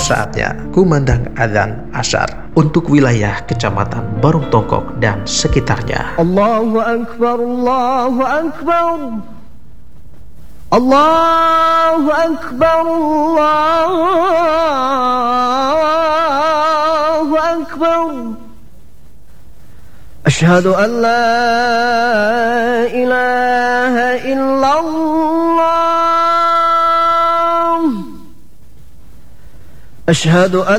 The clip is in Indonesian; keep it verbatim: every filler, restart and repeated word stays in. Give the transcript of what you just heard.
saatnya kumandang adzan asyar untuk wilayah Kecamatan Barung Tongkok dan sekitarnya. Allahu Akbar, Allahu Akbar, Allahu Akbar, Allahu Akbar. Asyhadu an la ilaha illallah. Asyhadu an